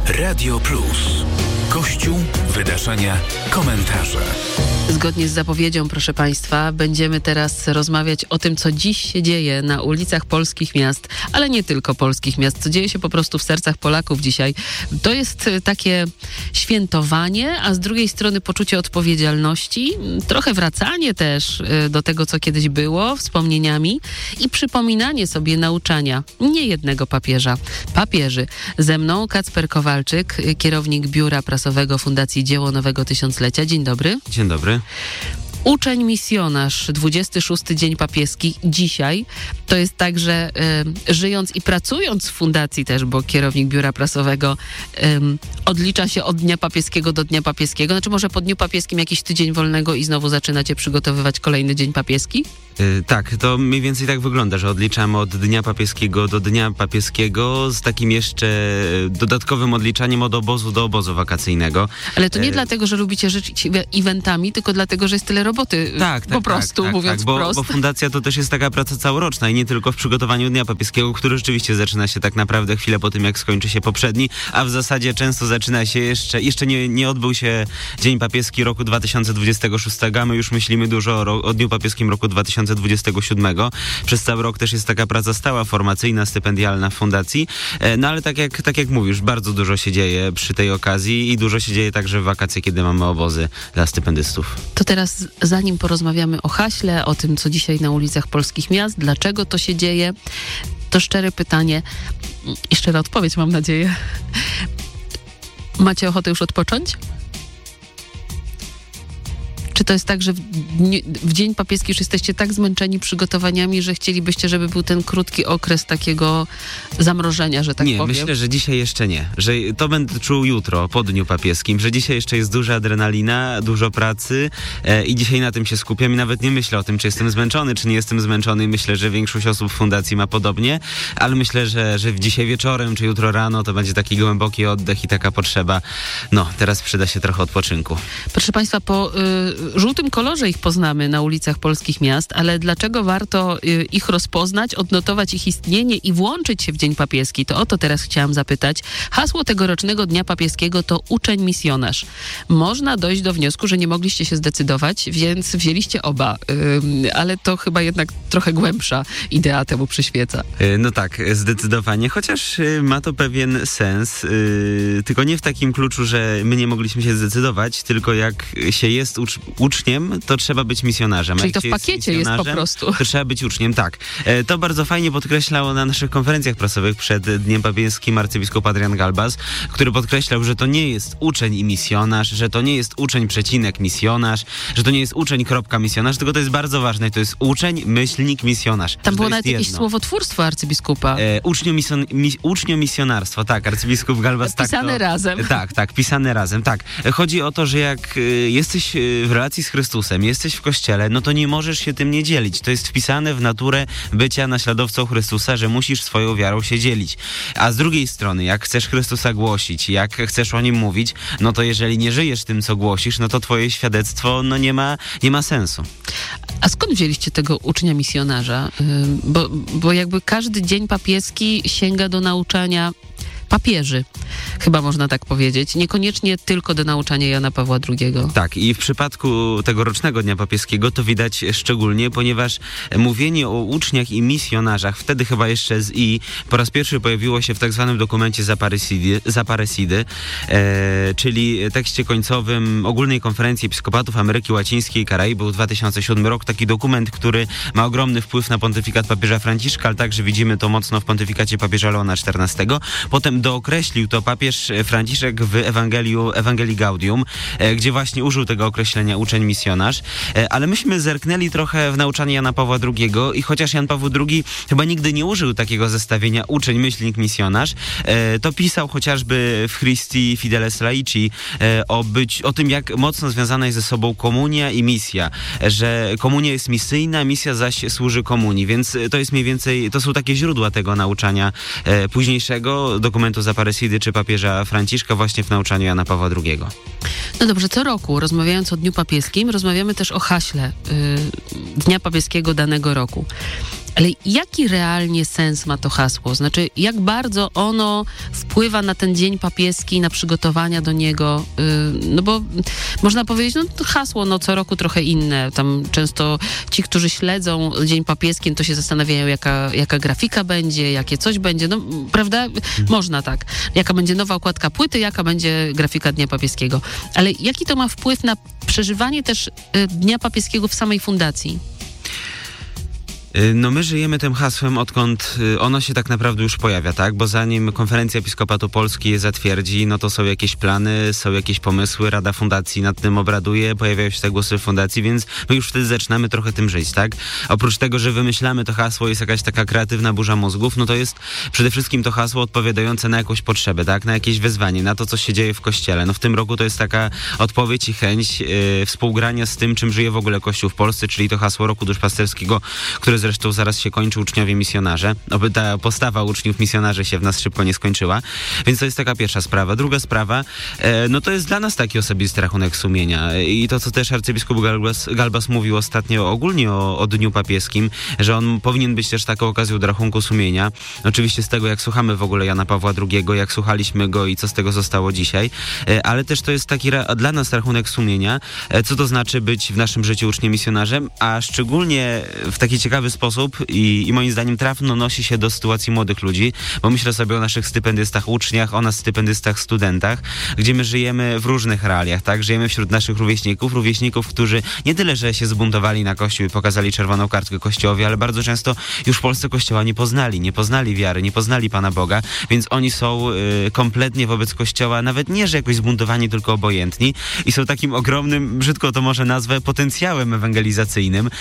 Radio Plus. Kościół, wydarzenia, komentarze. Zgodnie z zapowiedzią, proszę Państwa, będziemy teraz rozmawiać o tym, co dziś się dzieje na ulicach polskich miast, ale nie tylko polskich miast, co dzieje się po prostu w sercach Polaków dzisiaj. To jest takie świętowanie, a z drugiej strony poczucie odpowiedzialności, trochę wracanie też do tego, co kiedyś było, wspomnieniami i przypominanie sobie nauczania niejednego papieży. Ze mną Kacper Kowalczyk, kierownik Biura Prasowego Fundacji Dzieło Nowego Tysiąclecia. Dzień dobry. Dzień dobry. Uczeń misjonarz, 26. Dzień Papieski, dzisiaj. To jest tak, że żyjąc i pracując w fundacji też, bo kierownik Biura Prasowego odlicza się od Dnia Papieskiego do Dnia Papieskiego. Znaczy może po Dniu Papieskim jakiś tydzień wolnego i znowu zaczynacie przygotowywać kolejny Dzień Papieski? Tak, to mniej więcej tak wygląda, że odliczamy od Dnia Papieskiego do Dnia Papieskiego z takim jeszcze dodatkowym odliczaniem od obozu do obozu wakacyjnego. Ale to nie dlatego, że lubicie żyć eventami, tylko dlatego, że jest tyle roboty. Po prostu, mówiąc wprost. Bo fundacja to też jest taka praca całoroczna i nie tylko w przygotowaniu Dnia Papieskiego, który rzeczywiście zaczyna się tak naprawdę chwilę po tym, jak skończy się poprzedni, a w zasadzie często zaczyna się jeszcze nie odbył się Dzień Papieski roku 2026, a my już myślimy dużo o Dniu Papieskim roku 2027. Przez cały rok też jest taka praca stała, formacyjna, stypendialna w fundacji. No ale tak jak mówisz, bardzo dużo się dzieje przy tej okazji i dużo się dzieje także w wakacje, kiedy mamy obozy dla stypendystów. To teraz, zanim porozmawiamy o haśle, o tym, co dzisiaj na ulicach polskich miast, dlaczego to się dzieje, to szczere pytanie i szczera odpowiedź, mam nadzieję. Macie ochotę już odpocząć? Czy to jest tak, że w Dzień Papieski już jesteście tak zmęczeni przygotowaniami, że chcielibyście, żeby był ten krótki okres takiego zamrożenia, że tak powiem? Nie, myślę, że dzisiaj jeszcze nie. Że to będę czuł jutro, po Dniu Papieskim, że dzisiaj jeszcze jest duża adrenalina, dużo pracy i dzisiaj na tym się skupiam i nawet nie myślę o tym, czy jestem zmęczony, czy nie jestem zmęczony. Myślę, że większość osób w fundacji ma podobnie, ale myślę, że dzisiaj wieczorem, czy jutro rano to będzie taki głęboki oddech i taka potrzeba. No, teraz przyda się trochę odpoczynku. Proszę Państwa, po żółtym kolorze ich poznamy na ulicach polskich miast, ale dlaczego warto ich rozpoznać, odnotować ich istnienie i włączyć się w Dzień Papieski? To o to teraz chciałam zapytać. Hasło tegorocznego Dnia Papieskiego to uczeń misjonarz. Można dojść do wniosku, że nie mogliście się zdecydować, więc wzięliście oba, ale to chyba jednak trochę głębsza idea temu przyświeca. No tak, zdecydowanie, chociaż ma to pewien sens, tylko nie w takim kluczu, że my nie mogliśmy się zdecydować, tylko jak się jest uczniem, to trzeba być misjonarzem. Czyli to w pakiecie jest po prostu. To trzeba być uczniem, tak. To bardzo fajnie podkreślał na naszych konferencjach prasowych przed Dniem Papieskim arcybiskup Adrian Galbas, który podkreślał, że to nie jest uczeń i misjonarz, że to nie jest uczeń przecinek misjonarz, że to nie jest uczeń kropka misjonarz, tylko to jest bardzo ważne, to jest uczeń, myślnik, misjonarz. Tam było nawet jakieś słowotwórstwo arcybiskupa. Uczniomisjonarstwo, tak, arcybiskup Galbas. Pisane razem. Tak, pisane razem, tak. Chodzi o to, że jak jesteś w relacji z Chrystusem, jesteś w Kościele, no to nie możesz się tym nie dzielić. To jest wpisane w naturę bycia naśladowcą Chrystusa, że musisz swoją wiarą się dzielić. A z drugiej strony, jak chcesz Chrystusa głosić, jak chcesz o Nim mówić, no to jeżeli nie żyjesz tym, co głosisz, no to twoje świadectwo nie ma sensu. A skąd wzięliście tego ucznia misjonarza? Bo jakby każdy Dzień Papieski sięga do nauczania papieży, chyba można tak powiedzieć. Niekoniecznie tylko do nauczania Jana Pawła II. Tak, i w przypadku tegorocznego Dnia Papieskiego to widać szczególnie, ponieważ mówienie o uczniach i misjonarzach, wtedy chyba jeszcze po raz pierwszy pojawiło się w tak zwanym dokumencie Zaparesidy, czyli tekście końcowym Ogólnej Konferencji Episkopatów Ameryki Łacińskiej i Karaibów, 2007 rok. Taki dokument, który ma ogromny wpływ na pontyfikat papieża Franciszka, ale także widzimy to mocno w pontyfikacie papieża Leona XIV. Potem dookreślił to papież Franciszek w Ewangelii Gaudium, gdzie właśnie użył tego określenia uczeń misjonarz, ale myśmy zerknęli trochę w nauczanie Jana Pawła II i chociaż Jan Paweł II chyba nigdy nie użył takiego zestawienia uczeń, myślnik, misjonarz, to pisał chociażby w Christi Fideles Laici o tym, jak mocno związana jest ze sobą komunia i misja, że komunia jest misyjna, misja zaś służy komunii, więc to jest mniej więcej, to są takie źródła tego nauczania późniejszego dokumentu Zaparesidy czy papieża Franciszka właśnie w nauczaniu Jana Pawła II. No dobrze, co roku, rozmawiając o Dniu Papieskim, rozmawiamy też o haśle Dnia Papieskiego danego roku. Ale jaki realnie sens ma to hasło? Znaczy, jak bardzo ono wpływa na ten dzień papieski, na przygotowania do niego? No bo można powiedzieć, no to hasło co roku trochę inne. Tam często ci, którzy śledzą Dzień Papieski, to się zastanawiają, jaka grafika będzie, jakie coś będzie. No, prawda? Można tak. Jaka będzie nowa okładka płyty, jaka będzie grafika Dnia Papieskiego. Ale jaki to ma wpływ na przeżywanie też Dnia Papieskiego w samej fundacji? No my żyjemy tym hasłem, odkąd ono się tak naprawdę już pojawia, tak? Bo zanim Konferencja Episkopatu Polski je zatwierdzi, no to są jakieś plany, są jakieś pomysły, Rada Fundacji nad tym obraduje, pojawiają się te głosy w fundacji, więc my już wtedy zaczynamy trochę tym żyć, tak? Oprócz tego, że wymyślamy to hasło, jest jakaś taka kreatywna burza mózgów, no to jest przede wszystkim to hasło odpowiadające na jakąś potrzebę, tak? Na jakieś wezwanie, na to, co się dzieje w Kościele. No w tym roku to jest taka odpowiedź i chęć współgrania z tym, czym żyje w ogóle Kościół w Polsce, czyli to hasło Roku Duszpasterskiego, które zresztą zaraz się kończy, uczniowie misjonarze. Oby ta postawa uczniów misjonarzy się w nas szybko nie skończyła. Więc to jest taka pierwsza sprawa. Druga sprawa, no to jest dla nas taki osobisty rachunek sumienia. I to, co też arcybiskup Galbas mówił ostatnio ogólnie o Dniu Papieskim, że on powinien być też taką okazją do rachunku sumienia. Oczywiście z tego, jak słuchamy w ogóle Jana Pawła II, jak słuchaliśmy go i co z tego zostało dzisiaj. Ale też to jest taki dla nas rachunek sumienia, co to znaczy być w naszym życiu uczniem misjonarzem, a szczególnie w taki ciekawy sposób i moim zdaniem trafno nosi się do sytuacji młodych ludzi, bo myślę sobie o naszych stypendystach uczniach, o nas stypendystach studentach, gdzie my żyjemy w różnych realiach, tak? Żyjemy wśród naszych rówieśników, którzy nie tyle, że się zbuntowali na Kościół i pokazali czerwoną kartkę Kościołowi, ale bardzo często już w Polsce Kościoła nie poznali wiary, nie poznali Pana Boga, więc oni są kompletnie wobec Kościoła, nawet nie, że jakoś zbuntowani, tylko obojętni i są takim ogromnym, brzydko to może nazwę, potencjałem ewangelizacyjnym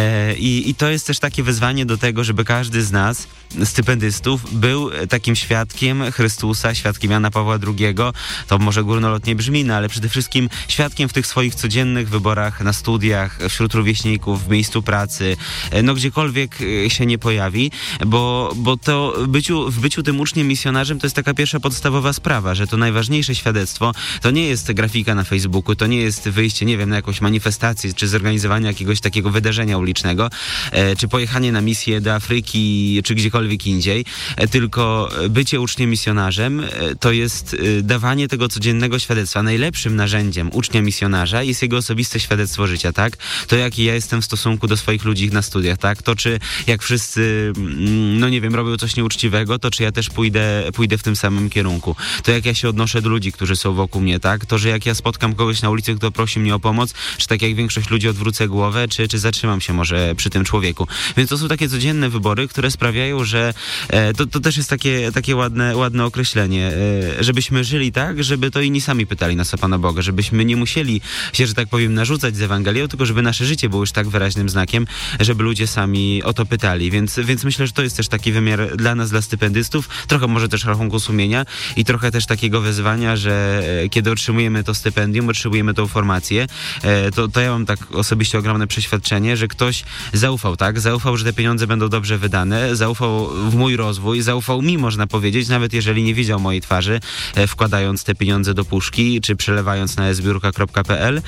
i to jest też takie wezwanie do tego, żeby każdy z nas, stypendystów, był takim świadkiem Chrystusa, świadkiem Jana Pawła II. To może górnolotnie brzmi, no ale przede wszystkim świadkiem w tych swoich codziennych wyborach na studiach, wśród rówieśników, w miejscu pracy, no gdziekolwiek się nie pojawi, bo to w byciu tym uczniem misjonarzem to jest taka pierwsza podstawowa sprawa, że to najważniejsze świadectwo to nie jest grafika na Facebooku, to nie jest wyjście, nie wiem, na jakąś manifestację, czy zorganizowanie jakiegoś takiego wydarzenia ulicznego, czy pojechanie na misję do Afryki, czy gdziekolwiek indziej, tylko bycie uczniem misjonarzem to jest dawanie tego codziennego świadectwa. Najlepszym narzędziem ucznia misjonarza jest jego osobiste świadectwo życia, tak? To jaki ja jestem w stosunku do swoich ludzi na studiach, tak? To czy jak wszyscy, no nie wiem, robią coś nieuczciwego, to czy ja też pójdę w tym samym kierunku. To jak ja się odnoszę do ludzi, którzy są wokół mnie, tak? To, że jak ja spotkam kogoś na ulicy, kto prosi mnie o pomoc, czy tak jak większość ludzi odwrócę głowę, czy zatrzymam się może przy tym człowieku. Więc to są takie codzienne wybory, które sprawiają, że to też jest takie ładne określenie, żebyśmy żyli tak, żeby to inni sami pytali nas o Pana Boga, żebyśmy nie musieli się, że tak powiem, narzucać z Ewangelią, tylko żeby nasze życie było już tak wyraźnym znakiem, żeby ludzie sami o to pytali. Więc myślę, że to jest też taki wymiar dla nas, dla stypendystów, trochę może też rachunku sumienia i trochę też takiego wezwania, że kiedy otrzymujemy to stypendium, otrzymujemy tą formację, to ja mam tak osobiście ogromne przeświadczenie, że ktoś zaufał, tak? Zaufał, że te pieniądze będą dobrze wydane, zaufał w mój rozwój, zaufał mi, można powiedzieć, nawet jeżeli nie widział mojej twarzy, wkładając te pieniądze do puszki, czy przelewając na zbiórka.pl,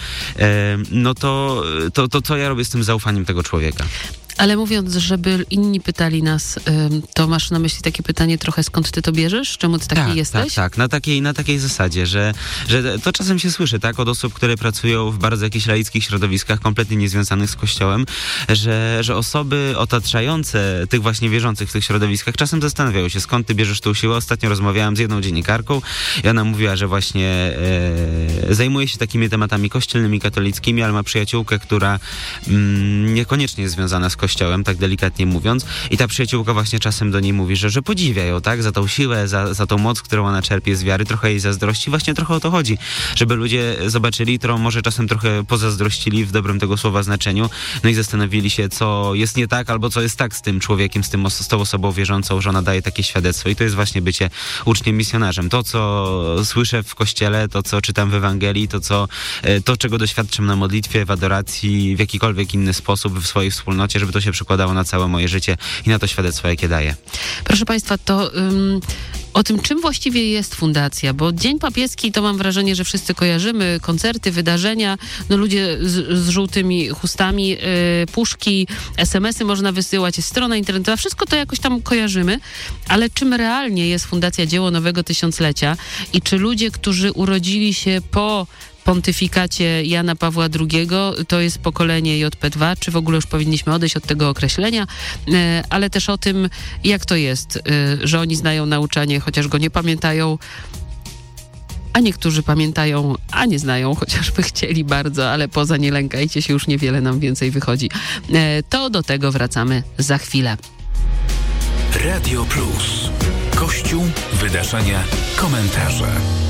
no to co ja robię z tym zaufaniem tego człowieka? Ale mówiąc, żeby inni pytali nas, to masz na myśli takie pytanie trochę, skąd ty to bierzesz? Czemu ty taki jesteś? Tak. Na takiej zasadzie, że to czasem się słyszy, tak, od osób, które pracują w bardzo jakichś laickich środowiskach, kompletnie niezwiązanych z Kościołem, że osoby otaczające tych właśnie wierzących w tych środowiskach czasem zastanawiają się, skąd ty bierzesz tą siłę. Ostatnio rozmawiałem z jedną dziennikarką i ona mówiła, że właśnie zajmuje się takimi tematami kościelnymi, katolickimi, ale ma przyjaciółkę, która niekoniecznie jest związana z Kościołem, tak delikatnie mówiąc. I ta przyjaciółka właśnie czasem do niej mówi, że podziwia ją, tak? Za tą siłę, za tą moc, którą ona czerpie z wiary, trochę jej zazdrości. Właśnie trochę o to chodzi, żeby ludzie zobaczyli, którą może czasem trochę pozazdrościli w dobrym tego słowa znaczeniu, no i zastanowili się, co jest nie tak, albo co jest tak z tym człowiekiem, z tą osobą wierzącą, że ona daje takie świadectwo. I to jest właśnie bycie uczniem misjonarzem. To, co słyszę w Kościele, to, co czytam w Ewangelii, to czego doświadczam na modlitwie, w adoracji, w jakikolwiek inny sposób w swojej wspólnocie, żeby to to się przekładało na całe moje życie i na to świadectwo, jakie daję. Proszę Państwa, to o tym, czym właściwie jest fundacja, bo Dzień Papieski to mam wrażenie, że wszyscy kojarzymy, koncerty, wydarzenia, no ludzie z żółtymi chustami, puszki, SMS-y można wysyłać, jest strona internetowa, wszystko to jakoś tam kojarzymy, ale czym realnie jest Fundacja Dzieło Nowego Tysiąclecia i czy ludzie, którzy urodzili się po pontyfikacie Jana Pawła II, to jest pokolenie JP2, czy w ogóle już powinniśmy odejść od tego określenia, ale też o tym, jak to jest, że oni znają nauczanie, chociaż go nie pamiętają, a niektórzy pamiętają, a nie znają, chociażby chcieli bardzo, ale poza nie lękajcie się, już niewiele nam więcej wychodzi. To do tego wracamy za chwilę. Radio Plus. Kościół, wydarzenia, komentarze.